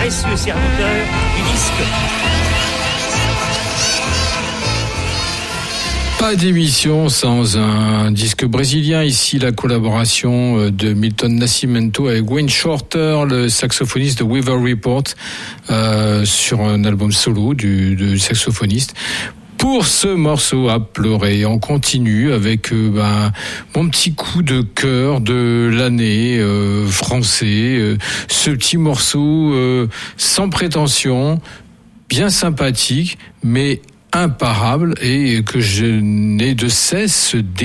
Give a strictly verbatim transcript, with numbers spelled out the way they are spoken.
précieux serviteur du disque. Pas d'émission sans un disque brésilien. Ici, la collaboration de Milton Nascimento avec Wayne Shorter, le saxophoniste de Weather Report, euh, sur un album solo du, du saxophoniste. Pour ce morceau à pleurer, on continue avec euh, ben, mon petit coup de cœur de l'année euh, français. Euh, ce petit morceau euh, sans prétention, bien sympathique, mais imparable et que je n'ai de cesse